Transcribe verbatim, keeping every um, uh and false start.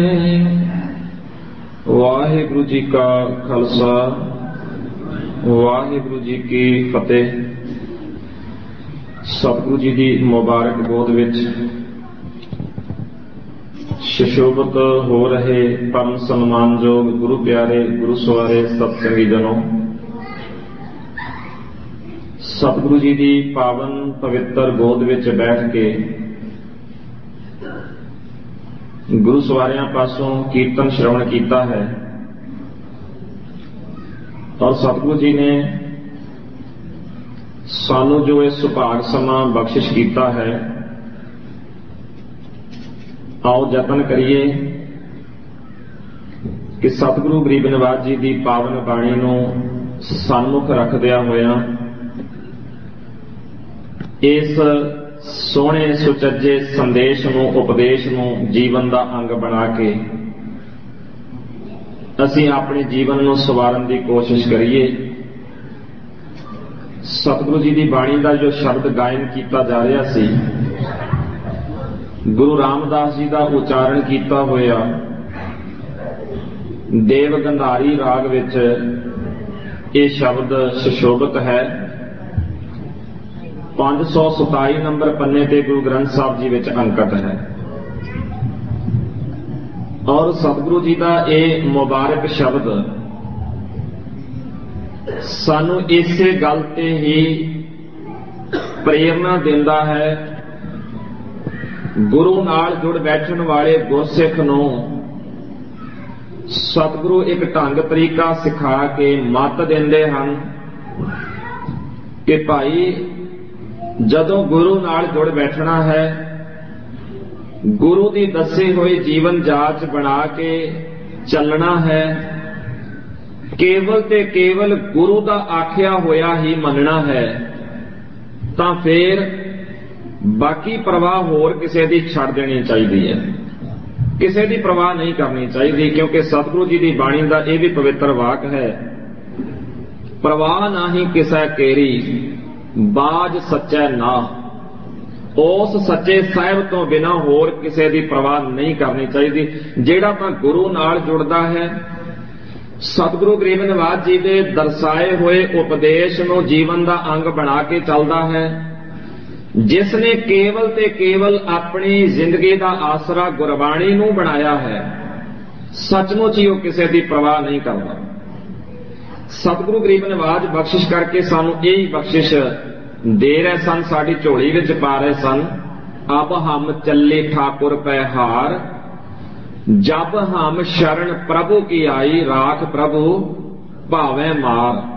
ਵਾਹਿਗੁਰੂ ਜੀ ਕਾ ਖਾਲਸਾ ਵਾਹਿਗੁਰੂ ਜੀ ਕੀ ਫਤਿਹ। ਸਤਿਗੁਰੂ ਜੀ ਦੀ ਮੁਬਾਰਕ ਗੋਦ ਵਿੱਚ ਸੁਸ਼ੋਭਿਤ ਹੋ ਰਹੇ ਪਰਮ ਸਨਮਾਨਯੋਗ ਗੁਰੂ ਪਿਆਰੇ ਗੁਰੂ ਸਵਾਰੇ ਸਤ ਸੰਗੀ ਜਨੋ, ਸਤਿਗੁਰੂ ਜੀ ਦੀ ਪਾਵਨ ਪਵਿੱਤਰ ਗੋਦ ਵਿੱਚ ਬੈਠ ਕੇ ਗੁਰੂ ਸਵਾਰਿਆਂ ਪਾਸੋਂ ਕੀਰਤਨ ਸ਼ਰਵਣ ਕੀਤਾ ਹੈ ਔਰ ਸਤਿਗੁਰੂ ਜੀ ਨੇ ਸਾਨੂੰ ਜੋ ਇਹ ਸੁਭਾਗ ਸਮਾਂ ਬਖਸ਼ਿਸ਼ ਕੀਤਾ ਹੈ, ਆਓ ਯਤਨ ਕਰੀਏ ਕਿ ਸਤਿਗੁਰੂ ਗਰੀਬ ਨਿਵਾਜ ਜੀ ਦੀ ਪਾਵਨ ਬਾਣੀ ਨੂੰ ਸਨਮੁਖ ਰੱਖਦਿਆਂ ਹੋਇਆਂ ਇਸ ਸੋਹਣੇ ਸੁਚੱਜੇ ਸੰਦੇਸ਼ ਨੂੰ, ਉਪਦੇਸ਼ ਨੂੰ ਜੀਵਨ ਦਾ ਅੰਗ ਬਣਾ ਕੇ ਅਸੀਂ ਆਪਣੇ ਜੀਵਨ ਨੂੰ ਸਵਾਰਨ ਦੀ ਕੋਸ਼ਿਸ਼ ਕਰੀਏ। ਸਤਿਗੁਰੂ ਜੀ ਦੀ ਬਾਣੀ ਦਾ ਜੋ ਸ਼ਬਦ ਗਾਇਨ ਕੀਤਾ ਜਾ ਰਿਹਾ ਸੀ, ਗੁਰੂ ਰਾਮਦਾਸ ਜੀ ਦਾ ਉਚਾਰਨ ਕੀਤਾ ਹੋਇਆ ਦੇਵ ਗੰਧਾਰੀ ਰਾਗ ਵਿੱਚ ਇਹ ਸ਼ਬਦ ਸੁਸ਼ੋਭਿਤ ਹੈ। ਪੰਜ ਸੌ ਸਤਾਈ ਨੰਬਰ ਪੰਨੇ ਤੇ ਗੁਰੂ ਗ੍ਰੰਥ ਸਾਹਿਬ ਜੀ ਵਿੱਚ ਅੰਕਿਤ ਹੈ ਔਰ ਸਤਿਗੁਰੂ ਜੀ ਦਾ ਇਹ ਮੁਬਾਰਕ ਸ਼ਬਦ ਸਾਨੂੰ ਇਸੇ ਗੱਲ ਤੇ ਹੀ ਪ੍ਰੇਰਨਾ ਦਿੰਦਾ ਹੈ। ਗੁਰੂ ਨਾਲ ਜੁੜ ਬੈਠਣ ਵਾਲੇ ਗੁਰਸਿੱਖ ਨੂੰ ਸਤਿਗੁਰੂ ਇੱਕ ਢੰਗ ਤਰੀਕਾ ਸਿਖਾ ਕੇ ਮੱਤ ਦਿੰਦੇ ਹਨ ਕਿ ਭਾਈ ਜਦੋਂ ਗੁਰੂ ਨਾਲ ਜੁੜ ਬੈਠਣਾ ਹੈ, ਗੁਰੂ ਦੀ ਦੱਸੇ ਹੋਏ ਜੀਵਨ ਜਾਚ ਬਣਾ ਕੇ ਚੱਲਣਾ ਹੈ, ਕੇਵਲ ਤੇ ਕੇਵਲ ਗੁਰੂ ਦਾ ਆਖਿਆ ਹੋਇਆ ਹੀ ਮੰਨਣਾ ਹੈ, ਤਾਂ ਫੇਰ ਬਾਕੀ ਪ੍ਰਵਾਹ ਹੋਰ ਕਿਸੇ ਦੀ ਛੱਡ ਦੇਣੀ ਚਾਹੀਦੀ ਹੈ। ਕਿਸੇ ਦੀ ਪ੍ਰਵਾਹ ਨਹੀਂ ਕਰਨੀ ਚਾਹੀਦੀ, ਕਿਉਂਕਿ ਸਤਿਗੁਰੂ ਜੀ ਦੀ ਬਾਣੀ ਦਾ ਇਹ ਵੀ ਪਵਿੱਤਰ ਵਾਕ ਹੈ, ਪ੍ਰਵਾਹ ਨਾਹੀਂ ਕਿਸੈ ਕੇਰੀ ਬਾਜ ਸੱਚੈ ਨਾ। ਉਸ ਸੱਚੇ ਸਾਹਿਬ ਤੋਂ ਬਿਨਾਂ ਹੋਰ ਕਿਸੇ ਦੀ ਪ੍ਰਵਾਹ ਨਹੀਂ ਕਰਨੀ ਚਾਹੀਦੀ। ਜਿਹੜਾ ਤਾਂ ਗੁਰੂ ਨਾਲ ਜੁੜਦਾ ਹੈ, ਸਤਿਗੁਰੂ ਗਰੀਬ ਨਿਵਾਜ ਜੀ ਦੇ ਦਰਸਾਏ ਹੋਏ ਉਪਦੇਸ਼ ਨੂੰ ਜੀਵਨ ਦਾ ਅੰਗ ਬਣਾ ਕੇ ਚੱਲਦਾ ਹੈ, ਜਿਸ ਨੇ ਕੇਵਲ ਤੇ ਕੇਵਲ ਆਪਣੀ ਜ਼ਿੰਦਗੀ ਦਾ ਆਸਰਾ ਗੁਰਬਾਣੀ ਨੂੰ ਬਣਾਇਆ ਹੈ, ਸੱਚਮੁੱਚ ਹੀ ਉਹ ਕਿਸੇ ਦੀ ਪ੍ਰਵਾਹ ਨਹੀਂ ਕਰਦਾ। ਸਤਿਗੁਰੂ ਗਰੀਬ ਨਿਵਾਜ ਬਖਸ਼ਿਸ਼ ਕਰਕੇ ਸਾਨੂੰ ਇਹ ਹੀ ਬਖਸ਼ਿਸ਼ ਦੇ ਰਹੇ ਸਨ, ਸਾਡੀ ਝੋਲੀ ਵਿੱਚ ਪਾ ਰਹੇ ਸਨ। ਅਬ ਹਮ ਚੱਲੇ ਠਾਕੁਰ ਪੈ ਹਾਰ, ਜਬ ਹਮ ਸ਼ਰਨ ਪ੍ਰਭੂ ਕੀ ਆਈ, ਰਾਖ ਪ੍ਰਭੂ ਭਾਵੇਂ ਮਾਰ।